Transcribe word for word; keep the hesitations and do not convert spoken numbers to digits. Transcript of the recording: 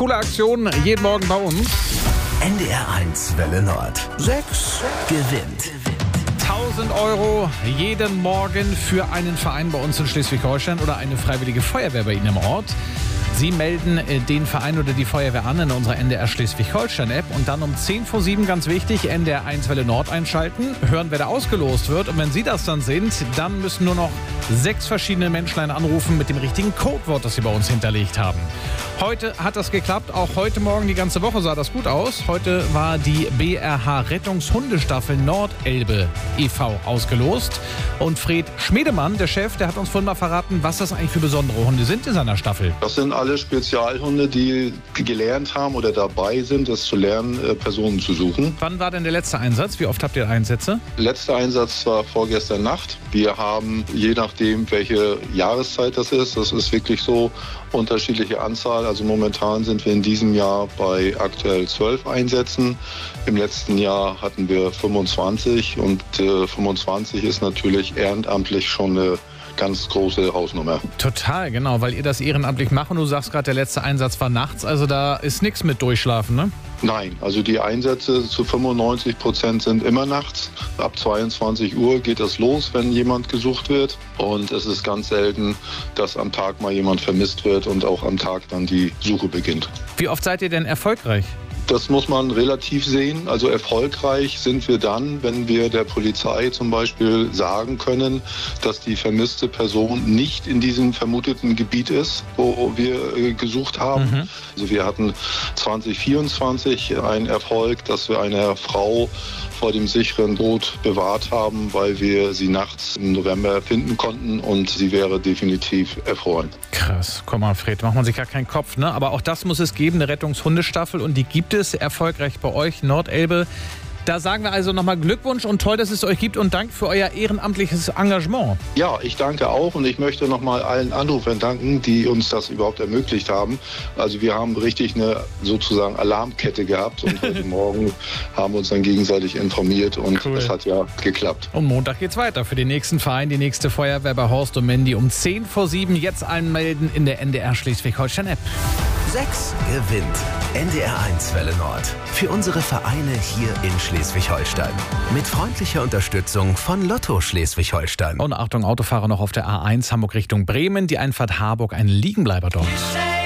Coole Aktion jeden Morgen bei uns. N D R eins Welle Nord. Sechs gewinnt. tausend Euro jeden Morgen für einen Verein bei uns in Schleswig-Holstein oder eine freiwillige Feuerwehr bei Ihnen im Ort. Sie melden äh, den Verein oder die Feuerwehr an in unserer N D R Schleswig-Holstein-App und dann um zehn vor sieben, ganz wichtig, N D R eins Welle Nord einschalten, hören, wer da ausgelost wird. Und wenn Sie das dann sind, dann müssen nur noch sechs verschiedene Menschlein anrufen mit dem richtigen Codewort, das Sie bei uns hinterlegt haben. Heute hat das geklappt, auch heute Morgen, die ganze Woche sah das gut aus. Heute war die B R H Rettungshundestaffel Nordelbe e V ausgelost. Und Fred Schmedemann, der Chef, der hat uns vorhin mal verraten, was das eigentlich für besondere Hunde sind in seiner Staffel. Das sind alle Spezialhunde, die gelernt haben oder dabei sind, es zu lernen, Personen zu suchen. Wann war denn der letzte Einsatz? Wie oft habt ihr Einsätze? Letzter Einsatz war vorgestern Nacht. Wir haben, je nachdem, welche Jahreszeit das ist, das ist wirklich so, unterschiedliche Anzahl. Also momentan sind wir in diesem Jahr bei aktuell zwölf Einsätzen. Im letzten Jahr hatten wir fünfundzwanzig und äh, fünfundzwanzig ist natürlich ehrenamtlich schon eine ganz große Hausnummer. Total, genau, weil ihr das ehrenamtlich macht und du sagst gerade, der letzte Einsatz war nachts, also da ist nichts mit Durchschlafen, ne? Nein, also die Einsätze zu fünfundneunzig Prozent sind immer nachts. Ab zweiundzwanzig Uhr geht das los, wenn jemand gesucht wird. Und es ist ganz selten, dass am Tag mal jemand vermisst wird und auch am Tag dann die Suche beginnt. Wie oft seid ihr denn erfolgreich? Das muss man relativ sehen. Also erfolgreich sind wir dann, wenn wir der Polizei zum Beispiel sagen können, dass die vermisste Person nicht in diesem vermuteten Gebiet ist, wo wir äh, gesucht haben. Mhm. Also wir hatten zwanzig vierundzwanzig einen Erfolg, dass wir eine Frau vor dem sicheren Tod bewahrt haben, weil wir sie nachts im November finden konnten und sie wäre definitiv erfroren. Krass, komm mal Fred, macht man sich gar keinen Kopf, ne? Aber auch das muss es geben, eine Rettungshundestaffel und die gibt es erfolgreich bei euch, Nordelbe. Da sagen wir also nochmal Glückwunsch und toll, dass es euch gibt und Dank für euer ehrenamtliches Engagement. Ja, ich danke auch und ich möchte nochmal allen Anrufern danken, die uns das überhaupt ermöglicht haben. Also wir haben richtig eine sozusagen Alarmkette gehabt und heute Morgen haben wir uns dann gegenseitig informiert und cool. Das hat ja geklappt. Und Montag geht's weiter für den nächsten Verein, die nächste Feuerwehr bei Horst und Mandy um zehn vor sieben. Jetzt anmelden in der N D R Schleswig-Holstein-App. Sechs gewinnt. N D R eins Welle Nord. Für unsere Vereine hier in Schleswig-Holstein. Mit freundlicher Unterstützung von Lotto Schleswig-Holstein. Und Achtung, Autofahrer noch auf der A eins Hamburg Richtung Bremen. Die Einfahrt Harburg, ein Liegenbleiber dort.